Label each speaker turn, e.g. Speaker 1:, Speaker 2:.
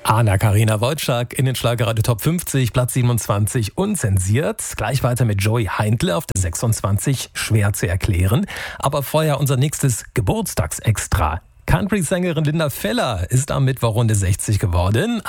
Speaker 1: Anna-Karina Wojcik in den Schlagerradio Top 50, Platz 27 unzensiert. Gleich weiter mit Joey Heindle auf der 26, schwer zu erklären. Aber vorher unser nächstes Geburtstagsextra. Country-Sängerin Linda Feller ist am Mittwoch Runde 60 geworden.